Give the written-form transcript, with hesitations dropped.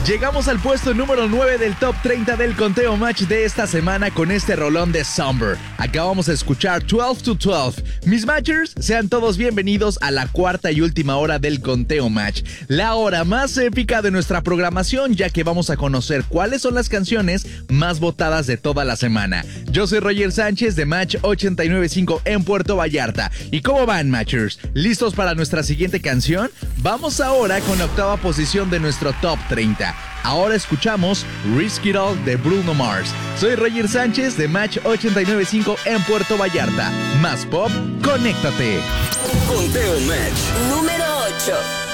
Llegamos al puesto número 9 del top 30 del conteo match de esta semana con este rolón de Somber. Acabamos de escuchar 12 to 12. Mis matchers, sean todos bienvenidos a la cuarta y última hora del conteo match. La hora más épica de nuestra programación, ya que vamos a conocer cuáles son las canciones más votadas de toda la semana. Yo soy Roger Sánchez de Match 895 en Puerto Vallarta. ¿Y cómo van, matchers? ¿Listos para nuestra siguiente canción? Vamos ahora con la octava posición de nuestro top 30. Ahora escuchamos Risk It All de Bruno Mars. Soy Roger Sánchez de Match 895 en Puerto Vallarta. Más pop, conéctate. Conteo Match número 8.